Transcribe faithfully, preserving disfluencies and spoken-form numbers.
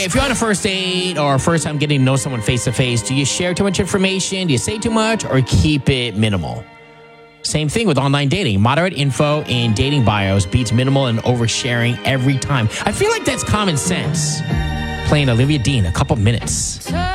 if you're on a first date or first time getting to know someone face to face, do you share too much information? Do you say too much or keep it minimal? Same thing with online dating. Moderate info in dating bios beats minimal and oversharing every time. I feel like that's common sense. Playing Olivia Dean, A Couple Minutes.